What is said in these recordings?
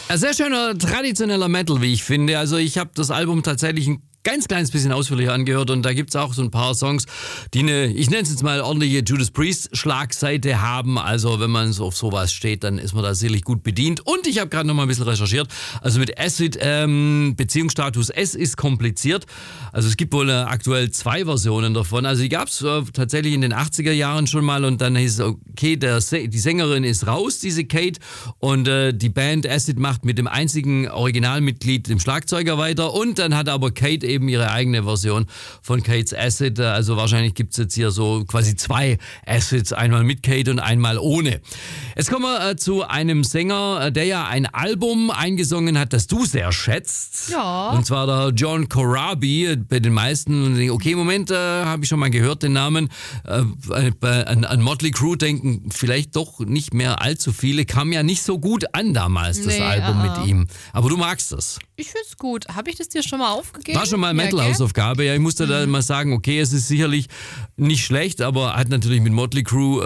Ein sehr schöner, traditioneller Metal, wie ich finde. Also ich habe das Album tatsächlich ein ganz kleines bisschen ausführlicher angehört und da gibt es auch so ein paar Songs, die ich nenne es jetzt mal ordentliche Judas Priest Schlagseite haben. Also wenn man so auf sowas steht, dann ist man da sicherlich gut bedient. Und ich habe gerade noch mal ein bisschen recherchiert. Also mit Acid, Beziehungsstatus S ist kompliziert. Also es gibt wohl aktuell 2 Versionen davon. Also die gab es tatsächlich in den 80er Jahren schon mal und dann hieß es, okay, die Sängerin ist raus, diese Kate, und die Band Acid macht mit dem einzigen Originalmitglied, dem Schlagzeuger, weiter, und dann hat aber Kate eben ihre eigene Version von Kate's Acid. Also wahrscheinlich gibt es jetzt hier so quasi 2 Acids, einmal mit Kate und einmal ohne. Jetzt kommen wir zu einem Sänger, der ja ein Album eingesungen hat, das du sehr schätzt. Ja. Und zwar der John Corabi. Bei den meisten, okay, Moment, habe ich schon mal gehört den Namen. An Motley Crue denken vielleicht doch nicht mehr allzu viele. Kam ja nicht so gut an damals, das Album mit ihm. Aber du magst das. Ich find's gut. Habe ich das dir schon mal aufgegeben? War schon mal Metal-Hausaufgabe. Ja, ich musste da mal sagen, okay, es ist sicherlich nicht schlecht, aber hat natürlich mit Motley Crue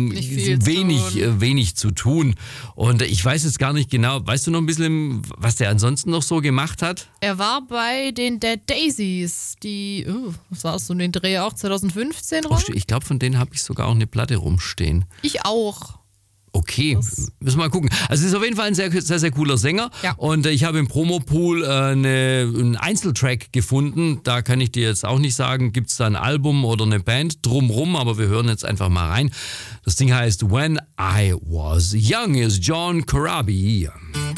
wenig zu tun. Und ich weiß jetzt gar nicht genau, weißt du noch ein bisschen, was der ansonsten noch so gemacht hat? Er war bei den Dead Daisies, die, was war es, so in den Dreh auch 2015 rum? Ich glaube, von denen habe ich sogar auch eine Platte rumstehen. Ich auch. Okay, müssen wir mal gucken. Also es ist auf jeden Fall ein sehr, sehr, sehr cooler Sänger. Ja. Und ich habe im Promopool einen Einzeltrack gefunden. Da kann ich dir jetzt auch nicht sagen, gibt es da ein Album oder eine Band drumrum, aber wir hören jetzt einfach mal rein. Das Ding heißt When I Was Young, ist John Corabi.